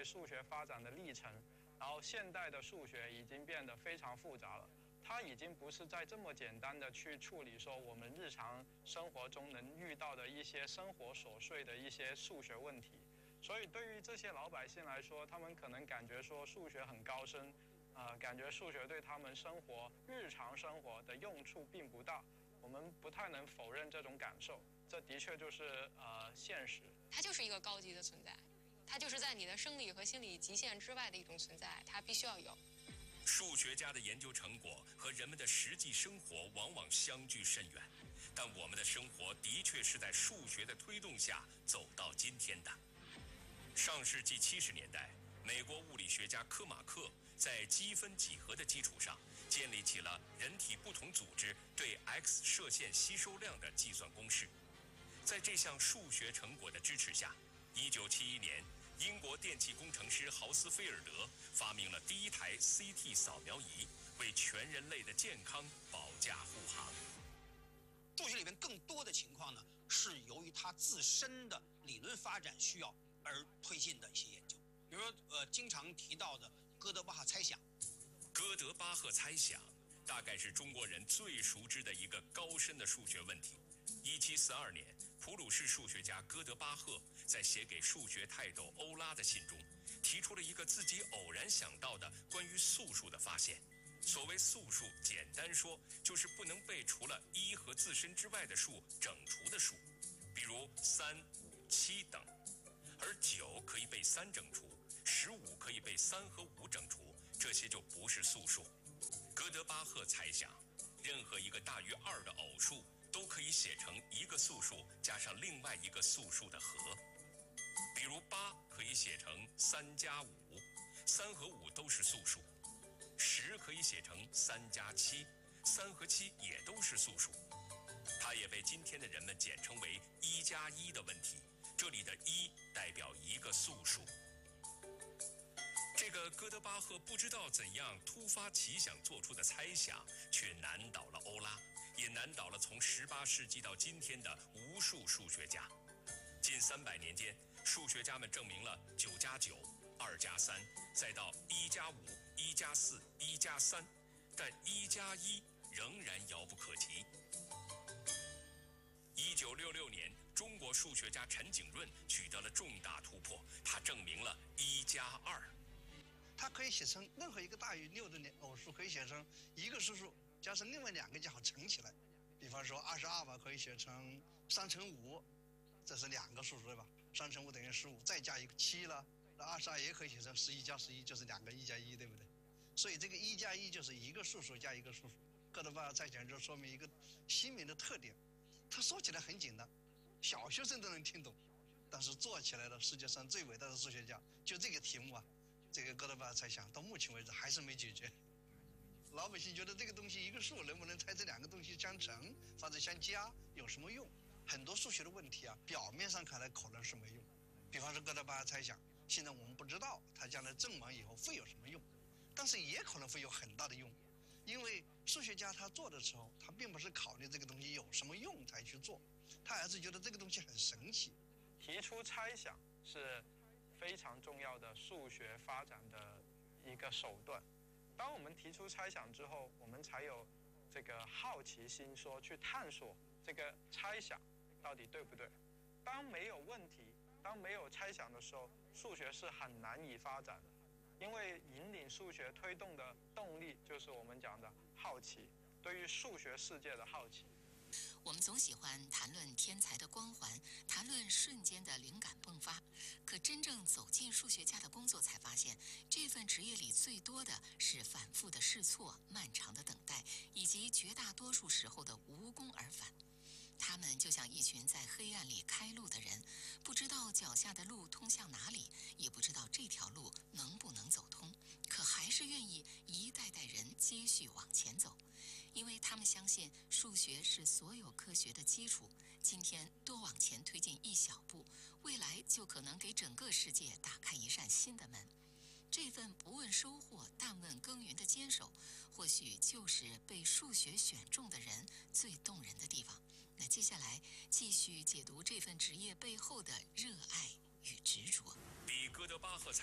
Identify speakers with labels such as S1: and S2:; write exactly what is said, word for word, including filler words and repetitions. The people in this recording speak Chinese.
S1: 数学发展的历程，然后现代的数学已经变得非常复杂了。它已经不是在这么简单的去处理说我们日常生活中能遇到的一些生活琐碎的一些数学问题。所以对于这些老百姓来说，他们可能感觉说数学很高深，呃，感觉数学对他们生活日常生活的用处并不大。我们不太能否认这种感受，这的确就是呃现实。
S2: 它就是一个高级的存在，它就是在你的生理和心理极限之外的一种存在，它必须要有。
S3: 数学家的研究成果和人们的实际生活往往相距甚远，但我们的生活的确是在数学的推动下走到今天的。上世纪七十年代，美国物理学家科马克在积分几何的基础上建立起了人体不同组织对 X 射线吸收量的计算公式。在这项数学成果的支持下，一九七一年，英国电气工程师豪斯菲尔德发明了第一台 C T 扫描仪，为全人类的健康保驾护航。
S4: 数学里面更多的情况呢，是由于它自身的理论发展需要而推进的一些研究，比如说呃，经常提到的哥德巴赫猜想。
S3: 哥德巴赫猜想大概是中国人最熟知的一个高深的数学问题。一七四二年，普鲁士数学家哥德巴赫在写给数学泰斗欧拉的信中，提出了一个自己偶然想到的关于素数的发现。所谓素数，简单说就是不能被除了一和自身之外的数整除的数，比如三、五、七等。而九可以被三整除，十五可以被三和五整除，这些就不是素数。哥德巴赫猜想，任何一个大于二的偶数都可以写成一个素数加上另外一个素数的和。比如八可以写成三加五，三和五都是素数。十可以写成三加七，三和七也都是素数。它也被今天的人们简称为一加一的问题，这里的一代表一个素数。这个哥德巴赫不知道怎样突发奇想做出的猜想，却难倒了欧拉，也难倒了从十八世纪到今天的无数数学家。近三百年间，数学家们证明了九加九、二加三，再到一加五、一加四、一加三，但一加一仍然遥不可及。一九六六年，中国数学家陈景润取得了重大突破，他证明了一加二。
S5: 它可以写成任何一个大于六的偶数，可以写成一个素数加上另外两个加号乘起来。比方说二十二吧，可以写成三乘五，这是两个数数对吧？三乘五等于十五，再加一个七了，那二十二也可以写成十一加十一，就是两个一加一，对不对？所以这个一加一就是一个数数加一个数数。哥德巴赫猜想就说明一个新明的特点，它说起来很简单，小学生都能听懂，但是做起来的世界上最伟大的数学家，就这个题目啊，这个哥德巴赫猜想到目前为止还是没解决。老百姓觉得这个东西一个数能不能猜这两个东西相乘或者相加有什么用？很多数学的问题啊，表面上看来可能是没用。比方说哥德巴赫猜想，现在我们不知道它将来证完以后会有什么用，但是也可能会有很大的用。因为数学家他做的时候，他并不是考虑这个东西有什么用才去做，他还是觉得这个东西很神奇。
S1: 提出猜想是非常重要的数学发展的一个手段。当我们提出猜想之后，我们才有这个好奇心，说去探索这个猜想到底对不对。当没有问题，当没有猜想的时候，数学是很难以发展的。因为引领数学推动的动力就是我们讲的好奇，对于数学世界的好奇。
S6: 我们总喜欢谈论天才的光环，谈论瞬间的灵感迸发，可真正走进数学家的工作，才发现这份职业里最多的是反复的试错、漫长的等待，以及绝大多数时候的无功而返。他们就像一群在黑暗里开路的人，不知道脚下的路通向哪里，也不知道这条路能不能走通，可还是愿意一代代人接续往前走，因为他们相信数学是所有科学的基础。今天多往前推进一小步，未来就可能给整个世界打开一扇新的门。这份不问收获但问耕耘的坚守，或许就是被数学选中的人最动人的地方。那接下来继续解读这份职业背后的热爱与执着。
S3: 比哥德巴赫猜